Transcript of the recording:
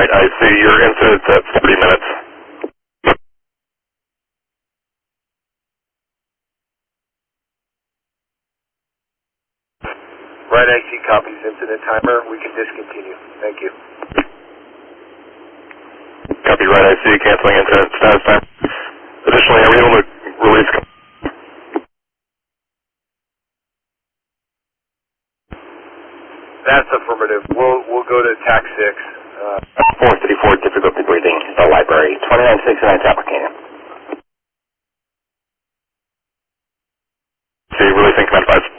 right, I see your incident's at 30 minutes. Right IC copies incident timer. We can discontinue. Thank you. Copy, right IC, canceling incident status time. Additionally, are we able to release... That's affirmative. We'll go to TAC 6. 434, difficulty breathing, the library, 2969 Applicant. See, releasing command 5.